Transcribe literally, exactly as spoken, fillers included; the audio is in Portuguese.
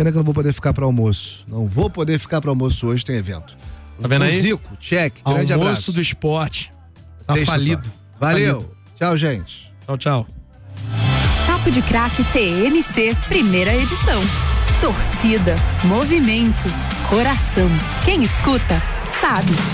Pena que eu não vou poder ficar para almoço. Não vou poder ficar para almoço hoje, tem evento. Tá vendo aí? Zico, check, grande almoço abraço. do esporte. Tá Sexta falido. só. Valeu. Falido. Tchau, gente. Tchau, tchau. Papo de Craque T M C, primeira edição. Torcida, movimento, coração. Quem escuta, sabe.